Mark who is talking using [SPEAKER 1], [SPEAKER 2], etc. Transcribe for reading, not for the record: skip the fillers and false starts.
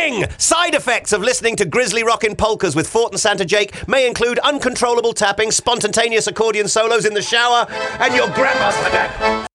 [SPEAKER 1] Warning! Side effects of listening to Grizzly Rockin' Polkas with Fort and Santa Jake may include uncontrollable tapping, spontaneous accordion solos in the shower, and your grandma's...